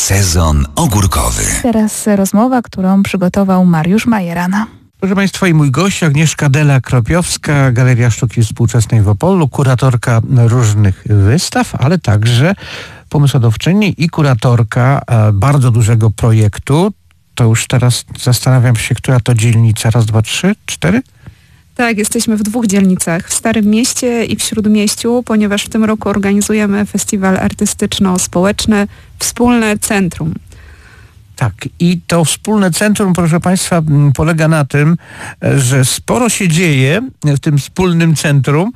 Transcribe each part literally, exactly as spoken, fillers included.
Sezon ogórkowy. Teraz rozmowa, którą przygotował Mariusz Majerana. Proszę Państwa, i mój gość Agnieszka Dela-Kropiowska, Galeria Sztuki Współczesnej w Opolu, kuratorka różnych wystaw, ale także pomysłodawczyni i kuratorka bardzo dużego projektu. To już teraz zastanawiam się, która to dzielnica. Raz, dwa, trzy, cztery? Tak, jesteśmy w dwóch dzielnicach, w Starym Mieście i w Śródmieściu, ponieważ w tym roku organizujemy festiwal artystyczno-społeczny Wspólne Centrum. Tak, i to wspólne centrum, proszę Państwa, polega na tym, że sporo się dzieje w tym wspólnym centrum,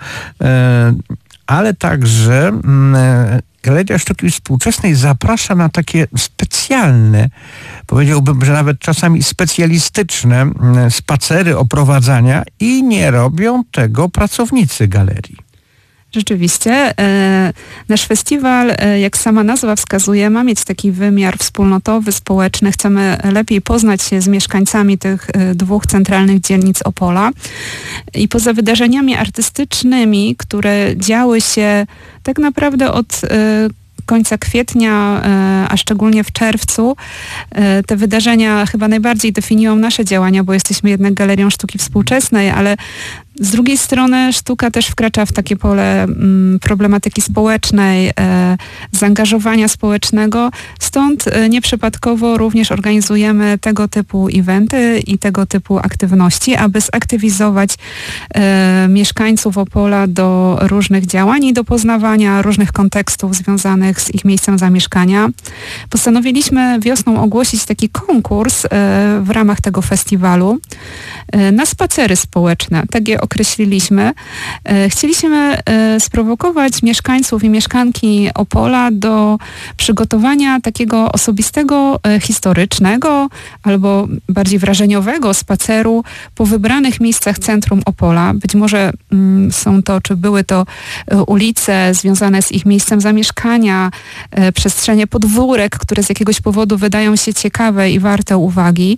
ale także Galeria Sztuki Współczesnej zaprasza na takie specjalne, powiedziałbym, że nawet czasami specjalistyczne spacery, oprowadzania i nie robią tego pracownicy galerii. Rzeczywiście. E, nasz festiwal, e, jak sama nazwa wskazuje, ma mieć taki wymiar wspólnotowy, społeczny. Chcemy lepiej poznać się z mieszkańcami tych e, dwóch centralnych dzielnic Opola. I poza wydarzeniami artystycznymi, które działy się tak naprawdę od e, końca kwietnia, a szczególnie w czerwcu, te wydarzenia chyba najbardziej definiują nasze działania, bo jesteśmy jednak Galerią Sztuki Współczesnej, ale z drugiej strony sztuka też wkracza w takie pole mm, problematyki społecznej, e, zaangażowania społecznego. Stąd e, nieprzypadkowo również organizujemy tego typu eventy i tego typu aktywności, aby zaktywizować e, mieszkańców Opola do różnych działań i do poznawania różnych kontekstów związanych z ich miejscem zamieszkania. Postanowiliśmy wiosną ogłosić taki konkurs e, w ramach tego festiwalu e, na spacery społeczne. Tak je określiliśmy. Chcieliśmy sprowokować mieszkańców i mieszkanki Opola do przygotowania takiego osobistego, historycznego albo bardziej wrażeniowego spaceru po wybranych miejscach centrum Opola. Być może są to, czy były to ulice związane z ich miejscem zamieszkania, przestrzenie podwórek, które z jakiegoś powodu wydają się ciekawe i warte uwagi.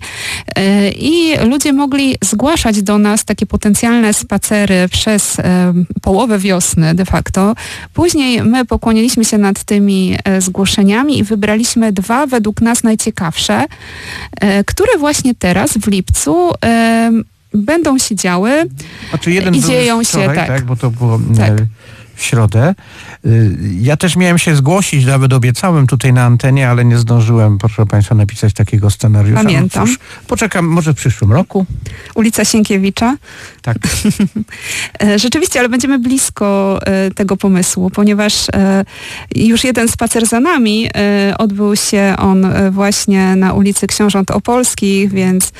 I ludzie mogli zgłaszać do nas takie potencjalne spacery przez e, połowę wiosny de facto. Później my pokłoniliśmy się nad tymi e, zgłoszeniami i wybraliśmy dwa według nas najciekawsze, e, które właśnie teraz w lipcu e, będą się działy znaczy jeden i dzieją wczoraj, się, tak. tak, bo to było tak. e, w środę. Ja też miałem się zgłosić, nawet obiecałem tutaj na antenie, ale nie zdążyłem, proszę Państwa, napisać takiego scenariusza. Pamiętam. No cóż, poczekam może w przyszłym roku. Ulica Sienkiewicza. Tak. Rzeczywiście, ale będziemy blisko tego pomysłu, ponieważ już jeden spacer za nami, odbył się on właśnie na ulicy Książąt Opolskich, więc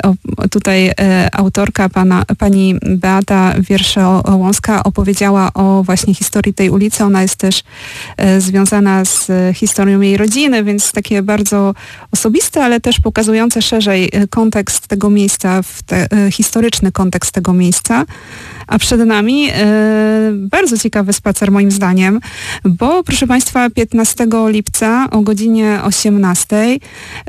tutaj autorka, pana, pani Beata Wierszołąska opowiedziała o właśnie historii tej ulicy. Ona jest też e, związana z e, historią jej rodziny, więc takie bardzo osobiste, ale też pokazujące szerzej e, kontekst tego miejsca, w te, e, historyczny kontekst tego miejsca. A przed nami e, bardzo ciekawy spacer moim zdaniem, bo proszę Państwa, piętnastego lipca o godzinie osiemnastej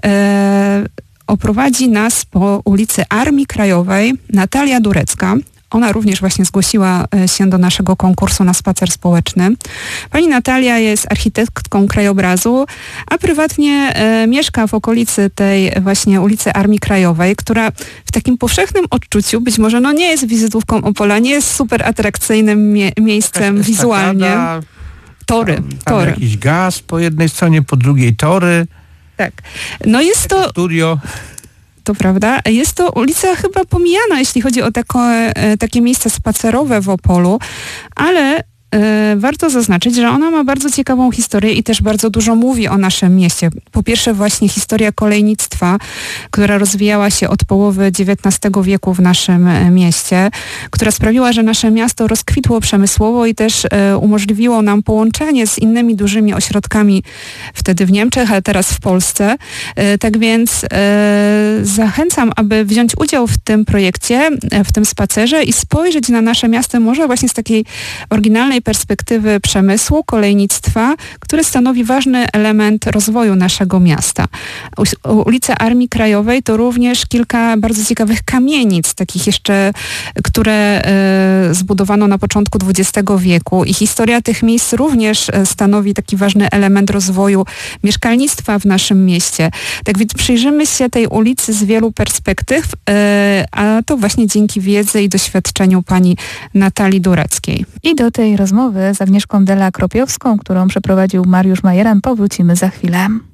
e, oprowadzi nas po ulicy Armii Krajowej Natalia Durecka. Ona również właśnie zgłosiła się do naszego konkursu na spacer społeczny. Pani Natalia jest architektką krajobrazu, a prywatnie e, mieszka w okolicy tej właśnie ulicy Armii Krajowej, która w takim powszechnym odczuciu być może no nie jest wizytówką Opola, nie jest super atrakcyjnym mie- miejscem Jakaś wizualnie. estakada, Tory, tam, tam tory. jakiś gaz po jednej stronie, po drugiej tory. Tak. No jest to... Studio. To prawda. Jest to ulica chyba pomijana, jeśli chodzi o tako, takie miejsca spacerowe w Opolu, ale e, warto zaznaczyć, że ona ma bardzo ciekawą historię i też bardzo dużo mówi o naszym mieście. Po pierwsze właśnie historia kolejnictwa, która rozwijała się od połowy dziewiętnastego wieku w naszym e, mieście, która sprawiła, że nasze miasto rozkwitło przemysłowo i też e, umożliwiło nam połączenie z innymi dużymi ośrodkami wtedy w Niemczech, ale teraz w Polsce. E, tak więc e, zachęcam, aby wziąć udział w tym projekcie, w tym spacerze i spojrzeć na nasze miasto może właśnie z takiej oryginalnej tej perspektywy przemysłu, kolejnictwa, który stanowi ważny element rozwoju naszego miasta. Ulica Armii Krajowej to również kilka bardzo ciekawych kamienic, takich jeszcze, które zbudowano na początku dwudziestego wieku i historia tych miejsc również stanowi taki ważny element rozwoju mieszkalnictwa w naszym mieście. Tak więc przyjrzymy się tej ulicy z wielu perspektyw, a to właśnie dzięki wiedzy i doświadczeniu pani Natalii Dureckiej. I do tej rozmowy z Agnieszką Della-Kropiowską, którą przeprowadził Mariusz Majeran, powrócimy za chwilę.